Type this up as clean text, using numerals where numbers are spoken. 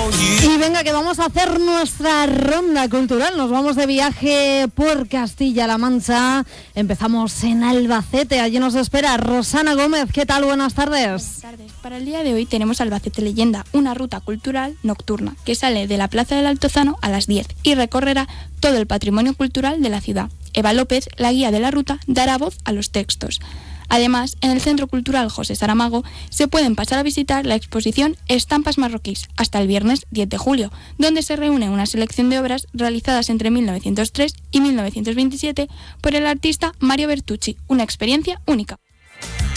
Y venga, que vamos a hacer nuestra ronda cultural. Nos vamos de viaje por Castilla-La Mancha. Empezamos en Albacete. Allí nos espera Rosana Gómez. ¿Qué tal? Buenas tardes. Buenas tardes. Para el día de hoy tenemos Albacete Leyenda, una ruta cultural nocturna que sale de la Plaza del Altozano a las 10 y recorrerá todo el patrimonio cultural de la ciudad. Eva López, la guía de la ruta, dará voz a los textos. Además, en el Centro Cultural José Saramago se pueden pasar a visitar la exposición Estampas Marroquíes hasta el viernes 10 de julio, donde se reúne una selección de obras realizadas entre 1903 y 1927 por el artista Mario Bertucci, una experiencia única.